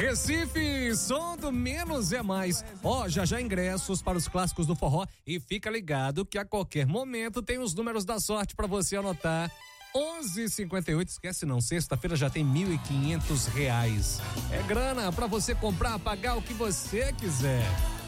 Recife, som do menos é mais. Já ingressos para os clássicos do forró e fica ligado que a qualquer momento tem os números da sorte para você anotar. 11:58, esquece não, sexta-feira já tem R$ 1.500. É grana para você comprar, pagar o que você quiser.